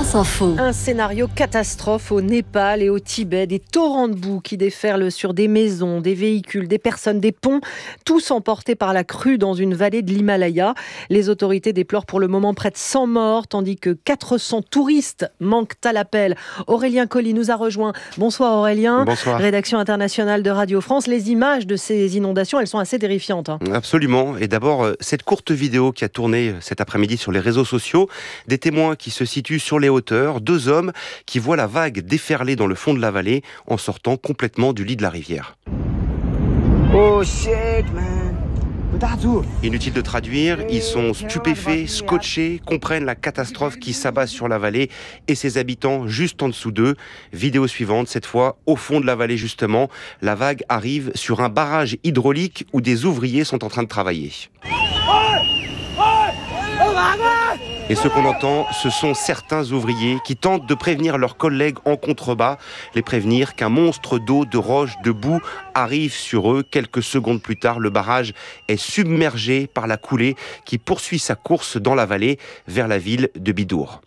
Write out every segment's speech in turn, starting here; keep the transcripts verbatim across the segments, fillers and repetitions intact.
France Info. Un scénario catastrophe au Népal et au Tibet. Des torrents de boue qui déferlent sur des maisons, des véhicules, des personnes, des ponts, tous emportés par la crue dans une vallée de l'Himalaya. Les autorités déplorent pour le moment près de cent morts, tandis que quatre cents touristes manquent à l'appel. Aurélien Colli nous a rejoint. Bonsoir Aurélien. Bonsoir. Rédaction internationale de Radio France. Les images de ces inondations, elles sont assez terrifiantes. Hein. Absolument. Et d'abord, cette courte vidéo qui a tourné cet après-midi sur les réseaux sociaux, des témoins qui se situent sur les hauteurs, deux hommes qui voient la vague déferler dans le fond de la vallée en sortant complètement du lit de la rivière. Oh shit, man. Inutile de traduire, ils sont stupéfaits, scotchés, comprennent la catastrophe qui s'abat sur la vallée et ses habitants juste en dessous d'eux. Vidéo suivante, cette fois au fond de la vallée justement, la vague arrive sur un barrage hydraulique où des ouvriers sont en train de travailler. Et ce qu'on entend, ce sont certains ouvriers qui tentent de prévenir leurs collègues en contrebas, les prévenir qu'un monstre d'eau, de roches, de boue arrive sur eux. Quelques secondes plus tard, le barrage est submergé par la coulée qui poursuit sa course dans la vallée vers la ville de Bidour.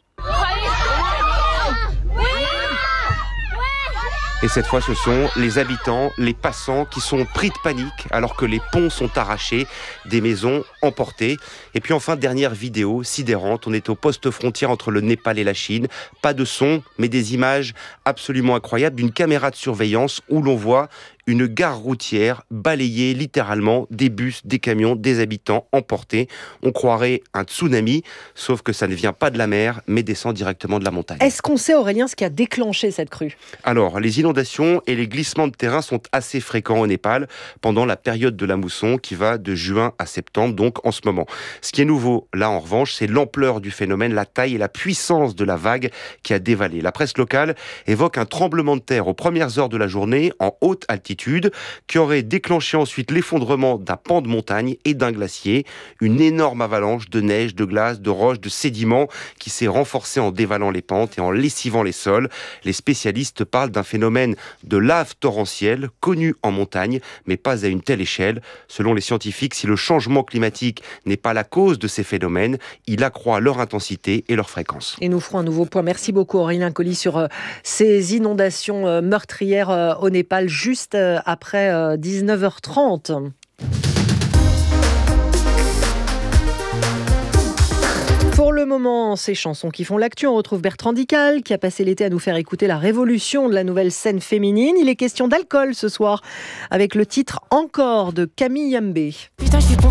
Et cette fois, ce sont les habitants, les passants qui sont pris de panique alors que les ponts sont arrachés, des maisons emportées. Et puis enfin, dernière vidéo sidérante, on est au poste frontière entre le Népal et la Chine. Pas de son, mais des images absolument incroyables d'une caméra de surveillance où l'on voit une gare routière balayée littéralement, des bus, des camions, des habitants emportés. On croirait un tsunami, sauf que ça ne vient pas de la mer, mais descend directement de la montagne. Est-ce qu'on sait, Aurélien, ce qui a déclenché cette crue ? Alors, les inondations et les glissements de terrain sont assez fréquents au Népal pendant la période de la mousson qui va de juin à septembre, donc en ce moment. Ce qui est nouveau, là en revanche, c'est l'ampleur du phénomène, la taille et la puissance de la vague qui a dévalé. La presse locale évoque un tremblement de terre aux premières heures de la journée en haute altitude qui aurait déclenché ensuite l'effondrement d'un pan de montagne et d'un glacier. Une énorme avalanche de neige, de glace, de roches, de sédiments qui s'est renforcée en dévalant les pentes et en lessivant les sols. Les spécialistes parlent d'un phénomène de lave torrentielle connu en montagne, mais pas à une telle échelle. Selon les scientifiques, si le changement climatique n'est pas la cause de ces phénomènes, il accroît leur intensité et leur fréquence. Et nous ferons un nouveau point. Merci beaucoup Aurélien Colli sur euh, ces inondations euh, meurtrières euh, au Népal, juste euh, après euh, dix-neuf heures trente. Pour le moment, ces chansons qui font l'actu, on retrouve Bertrand Dical qui a passé l'été à nous faire écouter la révolution de la nouvelle scène féminine. Il est question d'alcool ce soir avec le titre Encore de Camille Yambé. Putain, je suis con.